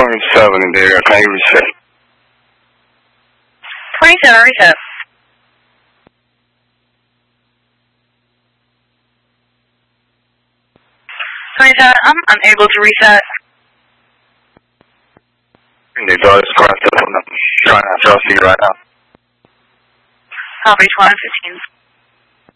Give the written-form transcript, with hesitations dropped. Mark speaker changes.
Speaker 1: 27 in there. Can you reset?
Speaker 2: 27, reset. 27, I'm unable to reset.
Speaker 1: They got us across the phone. I'm trying to see you right now.
Speaker 2: Copy 2115.